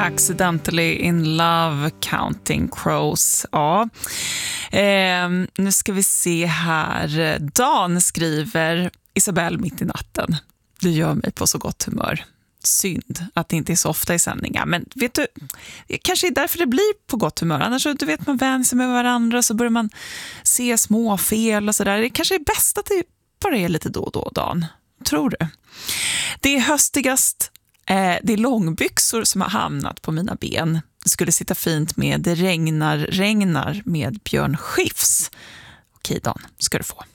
Accidentally in Love, Counting Crows. Ja. Nu ska vi se här. Dan skriver: Isabelle mitt i natten. Det gör mig på så gott humör. Synd att det inte är så ofta i sändningar. Men vet du, det kanske är därför det blir på gott humör. Annars du vet man vänjer sig med varandra, så börjar man se små fel och sådär. Det kanske är bäst att det bara är lite då och då, Dan. Tror du? Det är höstigast. Det är långbyxor som har hamnat på mina ben. Det skulle sitta fint med Det regnar med Björn Skifs. Okej, Dan, ska du få.